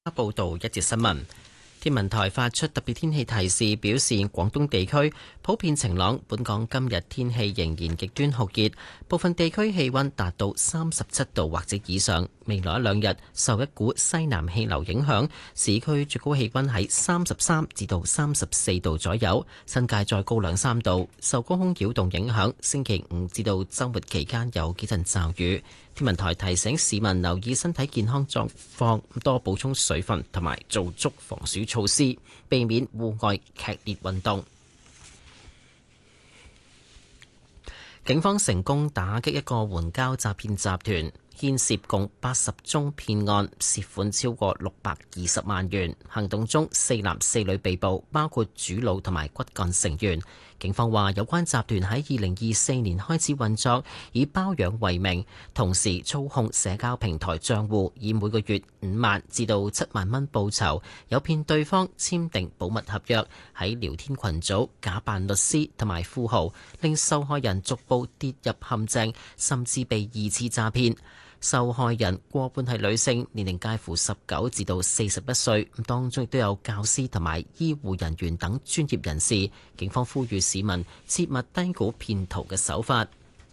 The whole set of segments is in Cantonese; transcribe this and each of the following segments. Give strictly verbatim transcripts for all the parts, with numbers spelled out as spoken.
報道一節新聞。天文台發出特別天氣提示，表示廣東地區普遍晴朗，本港今日天氣仍然極端酷熱，部分地區氣溫達到三十七度或者以上。未來一兩日受一股西南氣流影響，市區最高氣溫喺三十三至到三十四度左右，新界再高兩三度。受高空擾動影響，星期五至到週末期間有幾陣驟雨。天文台提醒市民留意身體健康狀況，多補充水分同埋做足防暑措施，避免戶外劇烈運動。警方成功打擊一個援交詐騙集團，牽涉共八十宗騙案，涉款超過六百二十萬元。行動中，四男四女被捕，包括主腦同埋骨幹成員。警方話，有關集團喺二零二四年開始運作，以包養為名，同時操控社交平台賬戶，以每個月五萬至到七萬蚊報酬，誘騙對方簽訂保密合約，喺聊天群組假扮律師同埋富豪，令受害人逐步跌入陷阱，甚至被二次詐騙。受害人過半係女性，年齡介乎十九至到四十一歲，當中亦都有教師同埋醫護人員等專業人士。警方呼籲市民切勿低估騙徒嘅手法。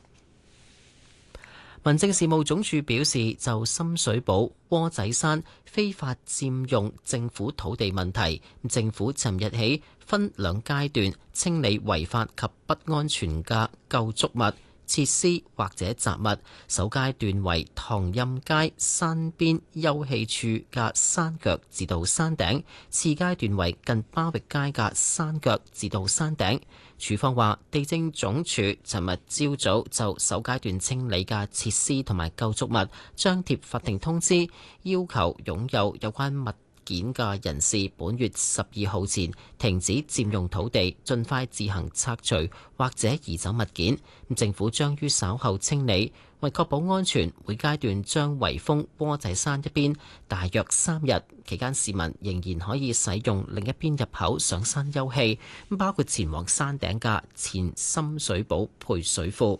民政事務總署表示，就深水埗窩仔山非法佔用政府土地問題，政府尋日起分兩階段清理違法及不安全嘅構築物、設施或者雜物。首階段為唐蔭街山邊休憩處嘅山腳至到山頂，次階段為近巴域街嘅山腳至到山頂。署方話，地政總署尋日朝早就首階段清理嘅設施同埋構築物張貼法定通知，要求擁有有關物件嘅人士本月十二號前停止佔用土地，盡快自行拆除或者移走物件。政府將於稍後清理，為確保安全，每階段將圍封窩仔山一邊，大約三日。期間市民仍然可以使用另一邊入口上山休憩，包括前往山頂嘅前深水埗配水庫。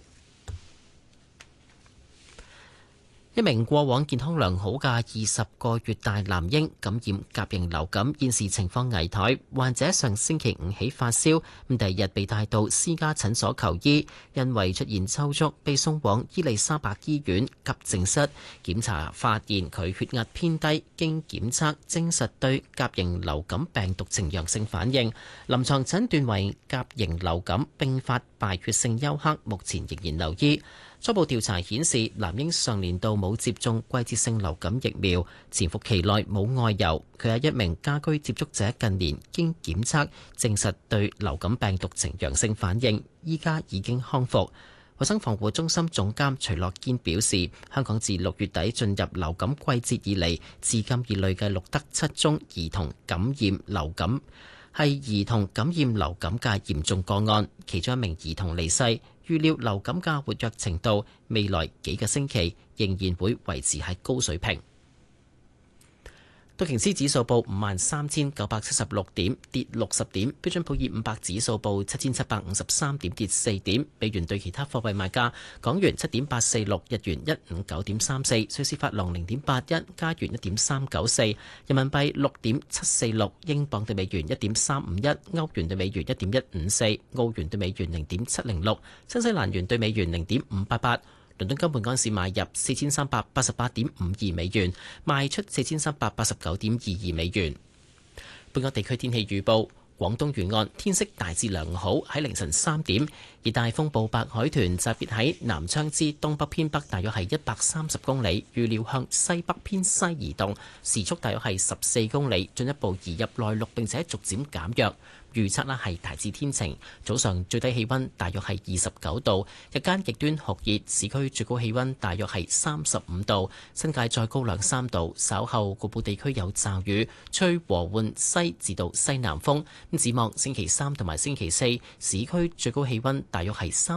一名過往健康良好嘅二十個月大男嬰感染甲型流感，現時情況危殆。患者上星期五起發燒，咁第二日被帶到私家診所求醫，因為出現抽搐，被送往伊利沙伯醫院急症室檢查，發現佢血壓偏低，經檢測證實對甲型流感病毒呈陽性反應，臨床診斷為甲型流感併發敗血性休克，目前仍然留醫。初步調查顯示，男嬰上年度冇接種季節性流感疫苗，潛伏期內冇外遊。佢係一名家居接觸者，近年經檢測證實對流感病毒呈陽性反應，依家已經康復。衛生防護中心總監徐樂堅表示，香港自六月底進入流感季節以嚟，至今已累計錄得七宗兒童感染流感，係兒童感染流感嘅嚴重個案，其中一名兒童離世。預料流感嘅活躍程度未來幾個星期仍然會維持喺高水平。道瓊斯指數報五萬三千九百七十六點，跌六十點。標準普爾五百指數報七千七百五十三點，跌四點。美元對其他貨幣賣價：港元七點八四六，日元一五九點三四，瑞士法郎零點八一，加元一點三九四，人民幣六點七四六，英鎊對美元一點三五一，歐元對美元一點一五四，澳元對美元零點七零六，新西蘭元對美元零點五八八。倫敦金本安士買入四千三百八十八點五二美元，賣出四千三百八十九點二二美元。本港地區天氣預報：廣東沿岸天色大致良好，喺凌晨三點，熱帶風暴白海豚集結喺南昌之東北偏北，大約係一百三十公里，預料向西北偏西移動，時速大約係十四公里，進一步移入內陸並且逐漸減弱。預測呢係大致天晴，早上最低氣溫大約係二十九度，日間極端酷熱，市區最高氣溫大約係三十五度，新界再高兩三度。稍後局部地區有驟雨，吹和緩西至到西南風。咁展望星期三同埋星期四，市區最高氣溫大約係三